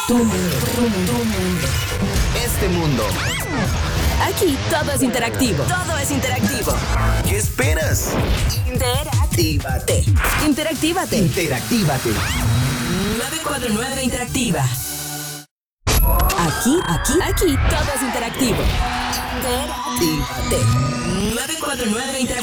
Tu mundo, tu mundo, tu mundo. Este mundo. Aquí todo es interactivo. Todo es interactivo. ¿Qué esperas? Interactívate. Interactívate. Interactívate. 949 Interactiva. Aquí todo es interactivo. Interactívate. 949 Interactiva.